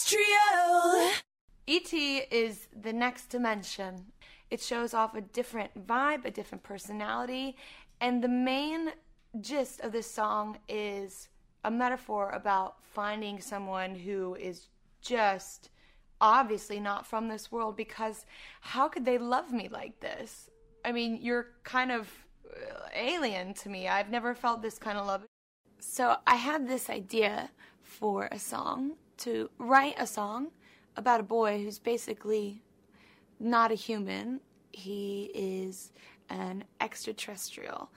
Trio. E.T. is the next dimension. It shows off a different vibe, a different personality, and the main gist of this song is a metaphor about finding someone who is just obviously not from this world, because how could they love me like this? I mean, you're kind of alien to me. I've never felt this kind of love. So I had this idea for a song, to write a song about a boy who's basically not a human. He is an extraterrestrial.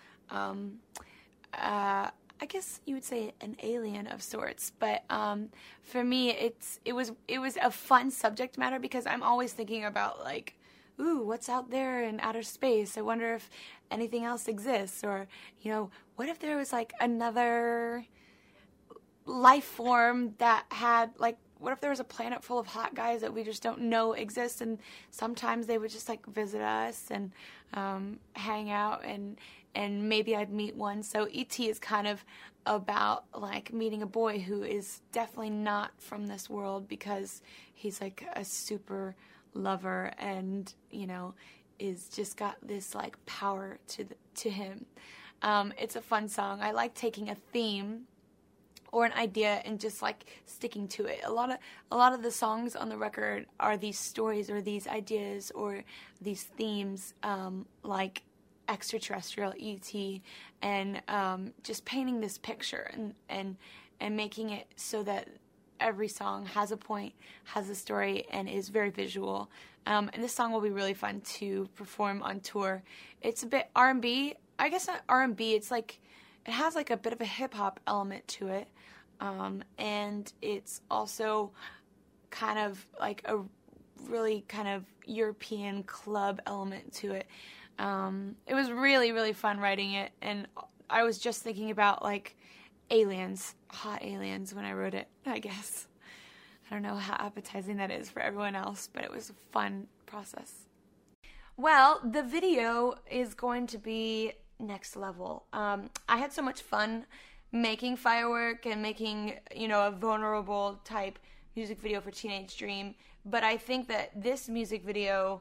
I guess you would say an alien of sorts, but for me, it was a fun subject matter, because I'm always thinking about, like, ooh, what's out there in outer space? I wonder if anything else exists, or, you know, what if there was like another life form that had, like, what if there was a planet full of hot guys that we just don't know exist, and sometimes they would just like visit us and hang out, and maybe I'd meet one. So E.T. is kind of about like meeting a boy who is definitely not from this world, because he's like a super lover and, you know, is just got this like power to him. It's a fun song. I like taking a theme or an idea and just like sticking to it. A lot of the songs on the record are these stories or these ideas or these themes, like extraterrestrial E.T., and just painting this picture and making it so that every song has a point, has a story, and is very visual. And this song will be really fun to perform on tour. It's a bit R&B. I guess not R&B. It's like, it has like a bit of a hip-hop element to it. And it's also kind of like a really kind of European club element to it. It was really, really fun writing it, and I was just thinking about like aliens, hot aliens, when I wrote it, I guess. I don't know how appetizing that is for everyone else, but it was a fun process. Well, the video is going to be next level. I had so much fun making Firework and making, you know, a vulnerable type music video for Teenage Dream, but I think that this music video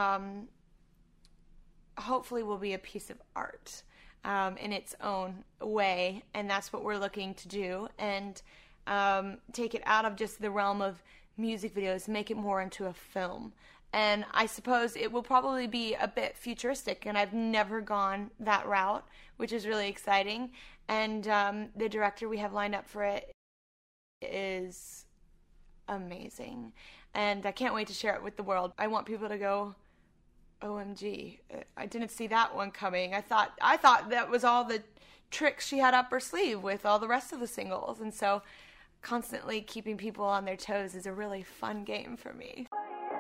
hopefully will be a piece of art in its own way, and that's what we're looking to do, and take it out of just the realm of music videos, make it more into a film. And I suppose it will probably be a bit futuristic, and I've never gone that route, which is really exciting. And the director we have lined up for it is amazing, and I can't wait to share it with the world. I want people to go, OMG, I didn't see that one coming. I thought that was all the tricks she had up her sleeve with all the rest of the singles. And so constantly keeping people on their toes is a really fun game for me.